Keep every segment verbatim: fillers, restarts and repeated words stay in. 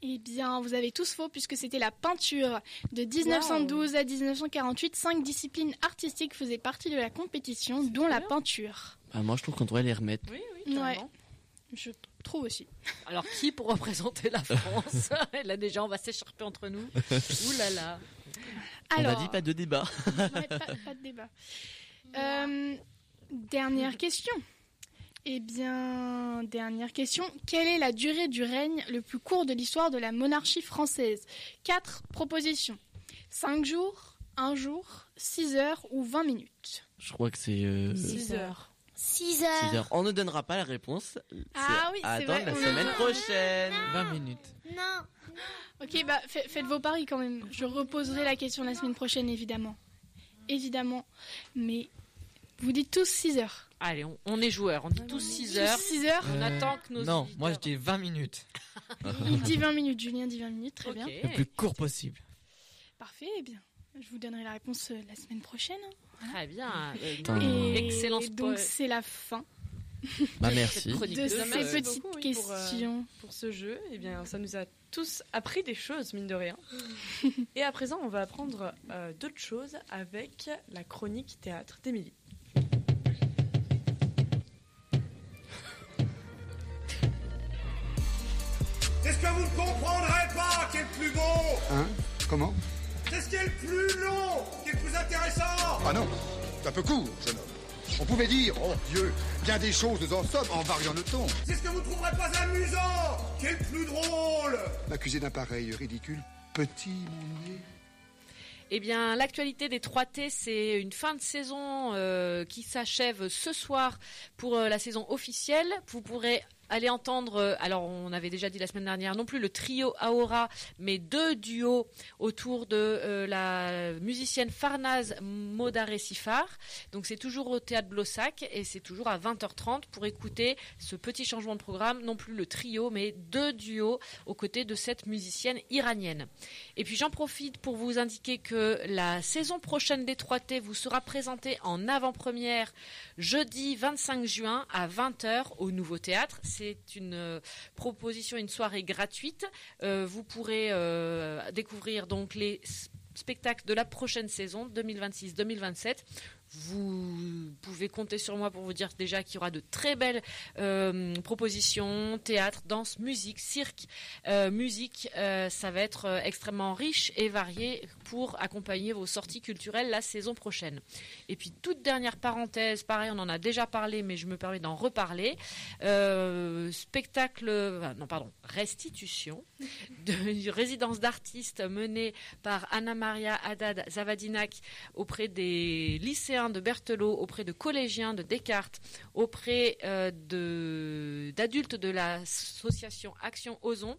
Eh bien, vous avez tous faux puisque c'était la peinture. De dix-neuf cent douze wow. à dix-neuf cent quarante-huit, cinq disciplines artistiques faisaient partie de la compétition, dont la peinture. Bah, moi, je trouve qu'on devrait les remettre. Oui, oui, carrément. Ouais, je trouve aussi. Alors, qui pour représenter la France? Là, déjà, on va s'écharper entre nous. Ouh là là. Alors, on a dit pas de débat. Ouais, pas, pas de débat. Euh, dernière question. Eh bien, dernière question. Quelle est la durée du règne le plus court de l'histoire de la monarchie française? Quatre propositions. Cinq jours, un jour, six heures ou vingt minutes? Je crois que c'est... Euh... Six heures. Six heures. six heures. On ne donnera pas la réponse. Ah oui, c'est attendre vrai. la semaine Non. prochaine. Non. vingt minutes. Non. Ok, bah fait- faites vos paris quand même. Je reposerai la question la semaine prochaine, évidemment. Évidemment. Mais vous dites tous six heures. Allez, on, on est joueurs. On dit tous six heures. six heures. On Euh, attend que nos Non, auditeurs- moi je dis vingt minutes. Il dit vingt minutes. Julien dit vingt minutes. Très Ok. bien. Le plus court possible. Parfait. Eh bien, je vous donnerai la réponse euh, la semaine prochaine. Très bien. Euh, Putain. Et Excellent donc, spoil. c'est la fin Bah merci. de Chroniqueuse. ces Merci petites beaucoup, oui, pour, euh, questions. Pour ce jeu, eh bien, ça nous a tous appris des choses, mine de rien. Et à présent, on va apprendre euh, d'autres choses avec la chronique théâtre d'Émilie. Qu'est-ce que vous ne comprendrez pas qui est le plus beau? Hein? Comment? C'est ce qui est le plus long, qui est le plus intéressant. Ah non, c'est un peu court, jeune homme. On pouvait dire, oh Dieu, bien des choses nous en sommes en variant le ton. C'est ce que vous trouverez pas amusant, qui est le plus drôle. M'accuser d'un pareil ridicule, petit mon niais. Eh bien, l'actualité des trois T, c'est une fin de saison euh, qui s'achève ce soir pour euh, la saison officielle. Vous pourrez aller entendre, euh, alors on avait déjà dit la semaine dernière, non plus le trio Aora, mais deux duos autour de euh, la musicienne Farnaz Modaré-Sifar. Donc c'est toujours au Théâtre Blossac et c'est toujours à vingt heures trente pour écouter ce petit changement de programme, non plus le trio, mais deux duos aux côtés de cette musicienne iranienne. Et puis j'en profite pour vous indiquer que la saison prochaine des trois T vous sera présentée en avant-première jeudi vingt-cinq juin à vingt heures au Nouveau Théâtre. C'est une euh, proposition, une soirée gratuite. Euh, vous pourrez euh, découvrir donc les s- spectacles de la prochaine saison deux mille vingt-six deux mille vingt-sept. Vous pouvez compter sur moi pour vous dire déjà qu'il y aura de très belles euh, propositions, théâtre, danse, musique, cirque, euh, musique. Euh, ça va être euh, extrêmement riche et varié pour accompagner vos sorties culturelles la saison prochaine. Et puis toute dernière parenthèse, pareil, on en a déjà parlé, mais je me permets d'en reparler. Euh, spectacle, euh, non pardon, restitution de résidence d'artistes menée par Anna Maria Haddad Zavadinac auprès des lycéens de Berthelot, auprès de collégiens de Descartes, auprès euh, de, d'adultes de l'association Action Ozon.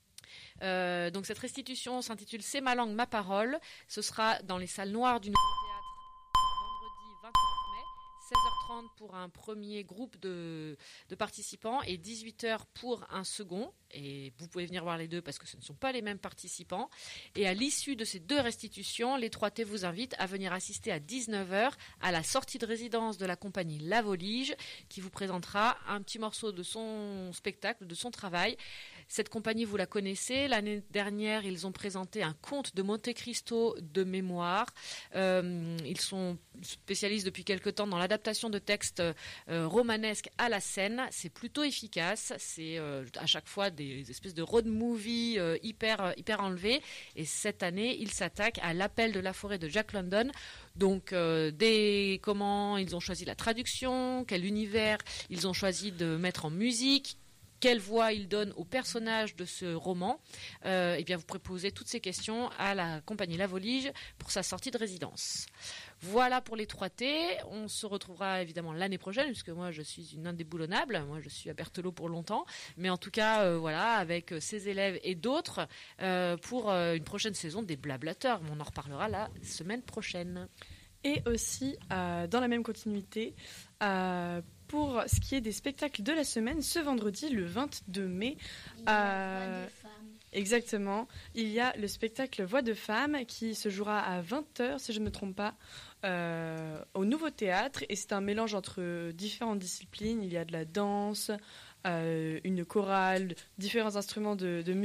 Euh, donc cette restitution s'intitule C'est ma langue, ma parole. Ce sera dans les salles noires du Nouveau Théâtre vendredi vingt-neuf mai. seize heures trente pour un premier groupe de, de participants et dix-huit heures pour un second. Et vous pouvez venir voir les deux parce que ce ne sont pas les mêmes participants. Et à l'issue de ces deux restitutions, les trois T vous invitent à venir assister à dix-neuf heures à la sortie de résidence de la compagnie La Volige qui vous présentera un petit morceau de son spectacle, de son travail. Cette compagnie, vous la connaissez. L'année dernière, ils ont présenté un conte de Monte Cristo de mémoire. Euh, ils sont spécialistes depuis quelque temps dans l'adaptation de textes euh, romanesques à la scène. C'est plutôt efficace. C'est euh, à chaque fois des espèces de road movie euh, hyper hyper enlevés. Et cette année, ils s'attaquent à L'appel de la forêt de Jack London. Donc, euh, dès comment ils ont choisi la traduction, quel univers ils ont choisi de mettre en musique, quelle voix il donne au personnage de ce roman, euh, et bien vous pourrez poser toutes ces questions à la compagnie La Volige pour sa sortie de résidence. Voilà pour les trois T. On se retrouvera évidemment l'année prochaine, puisque moi je suis une indéboulonnable. Moi je suis à Berthelot pour longtemps. Mais en tout cas, euh, voilà, avec ses élèves et d'autres, euh, pour euh, une prochaine saison des Blablateurs. On en reparlera la semaine prochaine. Et aussi, euh, dans la même continuité, euh, pour ce qui est des spectacles de la semaine, ce vendredi, le vingt-deux mai, euh, exactement, il y a le spectacle Voix de femme qui se jouera à vingt heures, si je ne me trompe pas, euh, au Nouveau Théâtre. Et c'est un mélange entre différentes disciplines. Il y a de la danse, euh, une chorale, différents instruments de, de musique.